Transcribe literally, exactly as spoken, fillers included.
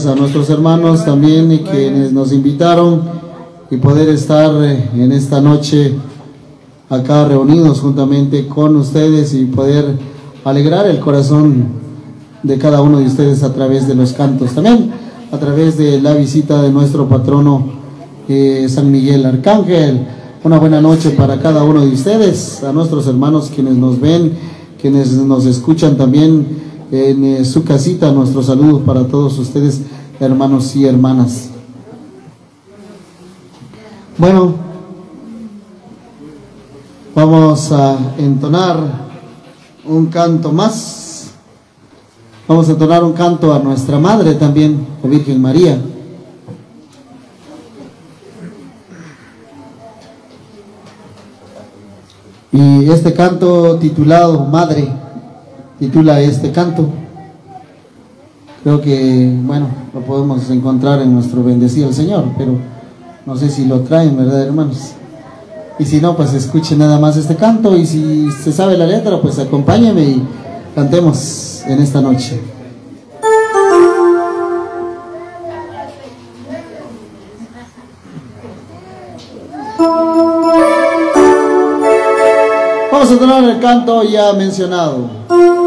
gracias a nuestros hermanos también y quienes nos invitaron y poder estar en esta noche acá reunidos juntamente con ustedes y poder alegrar el corazón de cada uno de ustedes a través de los cantos, también a través de la visita de nuestro patrono eh, San Miguel Arcángel. Una buena noche para cada uno de ustedes, a nuestros hermanos quienes nos ven, quienes nos escuchan también en eh, su casita. Nuestros saludos para todos ustedes, hermanos y hermanas. Bueno, vamos a entonar un canto más. Vamos a entonar un canto a nuestra Madre también, la Virgen María. Y este canto titulado Madre, titula este canto. Creo que, bueno, lo podemos encontrar en nuestro Bendecido al Señor, pero no sé si lo traen, ¿verdad, hermanos? Y si no, pues escuchen nada más este canto, y si se sabe la letra, pues acompáñenme y cantemos en esta noche. Vamos a entonar el canto ya mencionado.